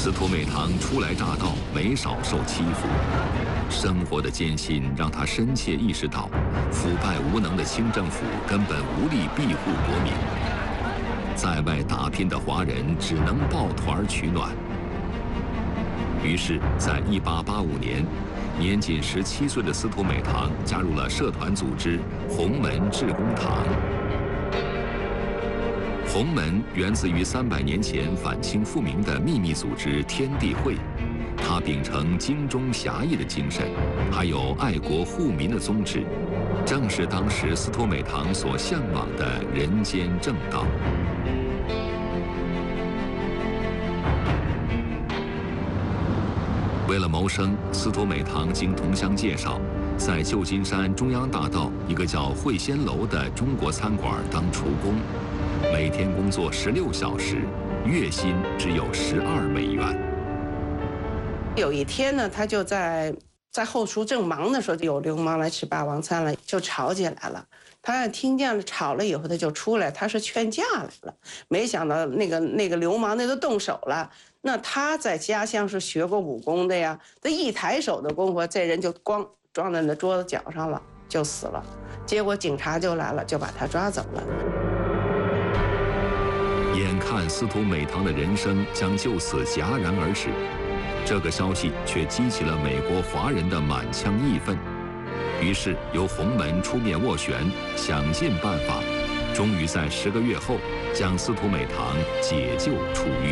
司徒美堂初来乍到，没少受欺负。生活的艰辛让他深切意识到，腐败无能的清政府根本无力庇护国民。在外打拼的华人只能抱团取暖。于是，在1885年，年仅17岁的司徒美堂加入了社团组织洪门致公堂。洪门源自于300年前反清复明的秘密组织天地会，它秉承精忠侠义的精神，还有爱国护民的宗旨，正是当时司徒美堂所向往的人间正道。为了谋生，司徒美堂经同乡介绍，在旧金山中央大道一个叫会仙楼的中国餐馆当厨工，每天工作16小时，月薪只有12美元。 有一天呢，他就在后厨正忙的时候，有流氓来吃霸王餐了，就吵起来了。他听见了吵了以后，他就出来，他是劝架来了。没想到那个流氓那都动手了。那他在家乡是学过武功的呀，这一抬手的功夫，这人就咣撞在那桌子角上了，就死了。结果警察就来了，就把他抓走了。 眼看司徒美堂的人生将就此戛然而止，这个消息却激起了美国华人的满腔义愤。于是由洪门出面斡旋，想尽办法，终于在10个月后将司徒美堂解救出狱。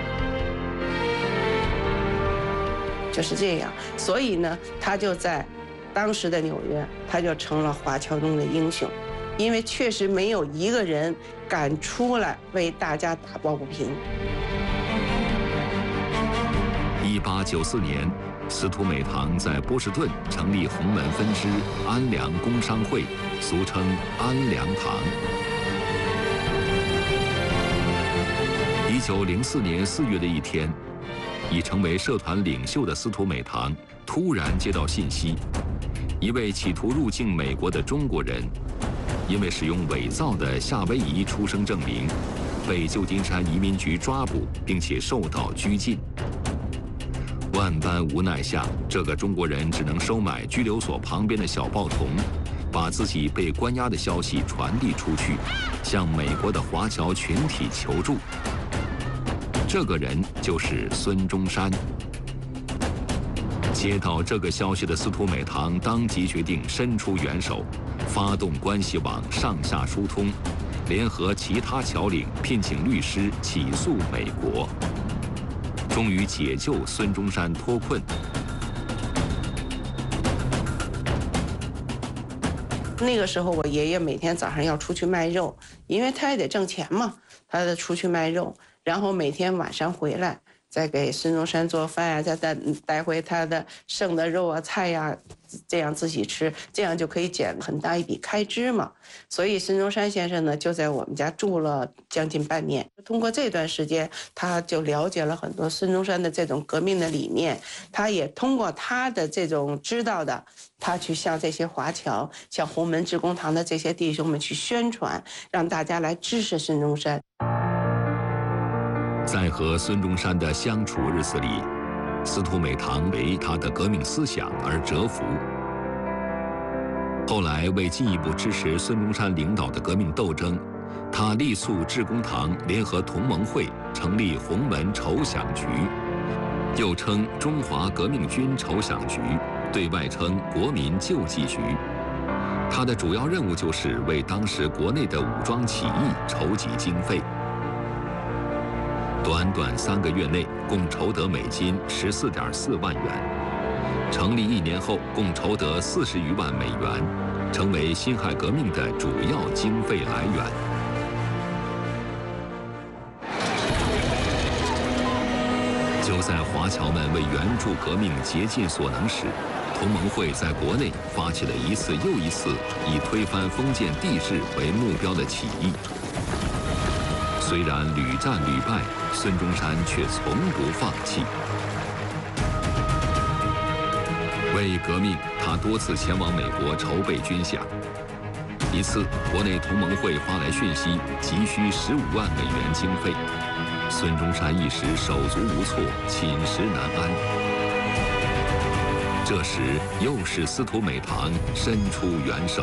就是这样，所以呢，他就在当时的纽约，他就成了华侨中的英雄，因为确实没有一个人敢出来为大家打抱不平。 1894年，司徒美堂在波士顿成立洪门分支安良工商会，俗称安良堂。1904年4月的一天，已成为社团领袖的司徒美堂突然接到信息，一位企图入境美国的中国人，因为使用伪造的夏威夷出生证明，被旧金山移民局抓捕，并且受到拘禁。万般无奈下，这个中国人只能收买拘留所旁边的小报童，把自己被关押的消息传递出去，向美国的华侨群体求助。这个人就是孙中山。接到这个消息的司徒美堂当即决定伸出援手，发动关系网上下疏通，联合其他侨领聘请律师起诉美国，终于解救孙中山脱困。 那个时候，我爷爷每天早上要出去卖肉，因为他也得挣钱嘛，他得出去卖肉。然后每天晚上回来，再给孙中山做饭呀，再带回他的剩的肉啊、菜呀，这样自己吃，这样就可以减很大一笔开支嘛。所以孙中山先生呢，就在我们家住了将近半年。通过这段时间，他就了解了很多孙中山的这种革命的理念。他也通过他的这种知道的，他去向这些华侨、向洪门致公堂的这些弟兄们去宣传，让大家来支持孙中山。 在和孙中山的相处日子里，司徒美堂为他的革命思想而折服。后来为进一步支持孙中山领导的革命斗争，他力促致公堂联合同盟会成立洪门筹饷局，又称中华革命军筹饷局，对外称国民救济局。他的主要任务就是为当时国内的武装起义筹集经费。短短3个月内，共筹得美金14.4万元。成立1年后，共筹得40余万美元，成为辛亥革命的主要经费来源。就在华侨们为援助革命竭尽所能时，同盟会在国内发起了一次又一次以推翻封建帝制为目标的起义。虽然屡战屡败，孙中山却从不放弃。为革命，他多次前往美国筹备军饷。一次，国内同盟会发来讯息，急需15万美元经费。 孙中山一时手足无措，寝食难安。这时，又是司徒美堂伸出援手。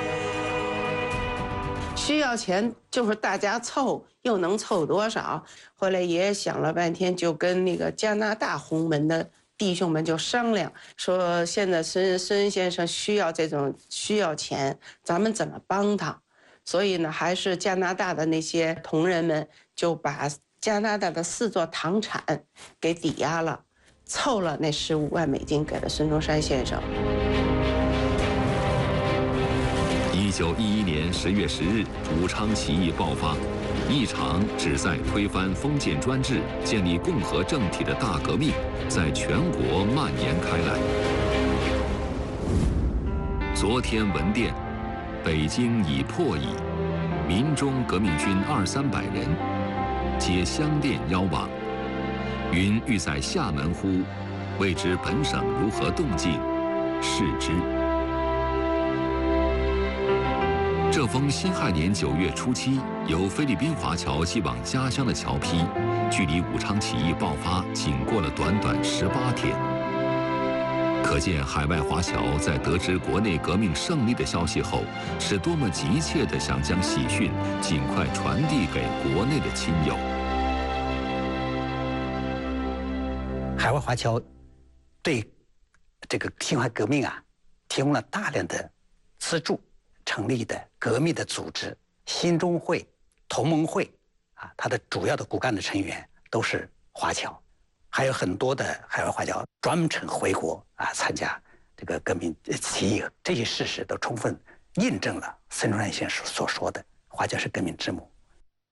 需要钱就是大家凑，又能凑多少？后来爷爷想了半天，就跟那个加拿大洪门的弟兄们就商量，说现在孙先生需要钱，咱们怎么帮他？所以呢，还是加拿大的那些同仁们就把加拿大的4座糖产给抵押了，凑了那15万美金给了孙中山先生。 1911年10月10日，武昌起义爆发，一场旨在推翻封建专制、建立共和政体的大革命在全国蔓延开来。昨天文电，北京已破矣，民中革命军200-300人，皆相电邀往，云欲在厦门乎？未知本省如何动静，视之。这封辛亥年9月初7由菲律宾华侨寄往家乡的侨批，距离武昌起义爆发仅过了短短18天。可见海外华侨在得知国内革命胜利的消息后，是多么急切地想将喜讯尽快传递给国内的亲友。 海外华侨对这个辛亥革命提供了大量的资助。成立的革命的组织新中会、同盟会它的主要的骨干的成员都是华侨，还有很多的海外华侨专程回国参加这个革命起义。这些事实都充分印证了孙中山先生所说的华侨是革命之母。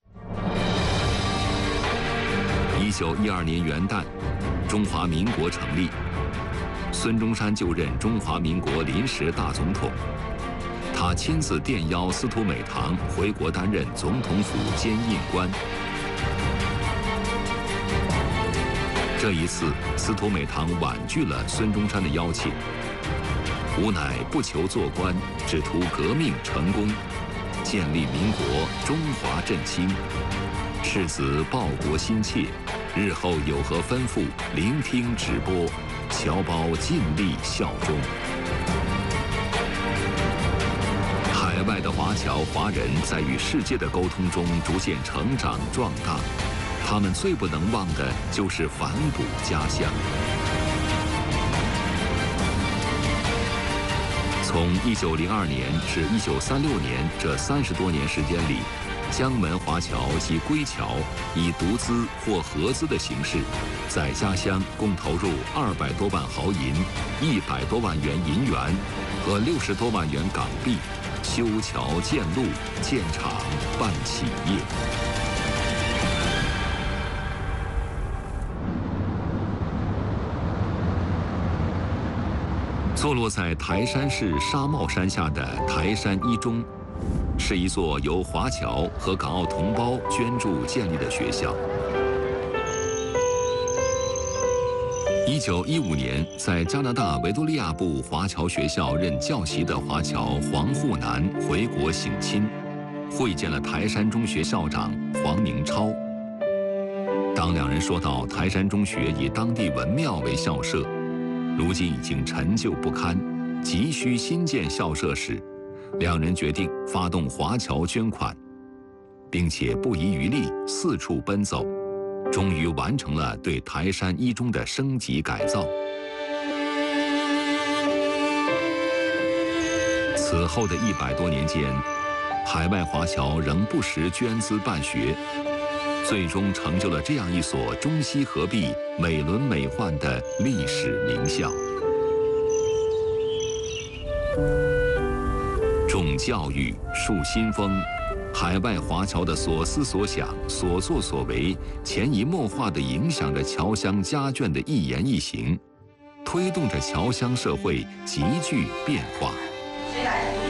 1912年元旦，中华民国成立，孙中山就任中华民国临时大总统。他亲自电邀司徒美堂回国担任总统府兼印官。这一次，司徒美堂婉拒了孙中山的邀请，吾乃不求做官，只图革命成功，建立民国，中华振兴。赤子报国心切，日后有何吩咐，聆听直播，侨胞尽力效忠。海外的华侨华人在与世界的沟通中逐渐成长壮大，他们最不能忘的就是反哺家乡。从1902年至1936年这30多年时间里，江门华侨及归侨以独资或合资的形式，在家乡共投入200多万毫银、100多万元银元和60多万元港币，修桥建路、建厂、办企业。坐落在台山市沙帽山下的台山一中，是一座由华侨和港澳同胞捐助建立的学校。1915年，在加拿大维多利亚部华侨学校任教习的华侨黄沪南回国省亲，会见了台山中学校长黄宁超。当两人说到台山中学以当地文庙为校舍，如今已经陈旧不堪，急需新建校舍时，两人决定发动华侨捐款，并且不遗余力四处奔走，终于完成了对台山一中的升级改造。此后的100多年间，海外华侨仍不时捐资办学，最终成就了这样一所中西合璧、美轮美奂的历史名校。重教育、树新风，海外华侨的所思所想、所作所为，潜移默化地影响着侨乡家眷的一言一行，推动着侨乡社会急剧变化。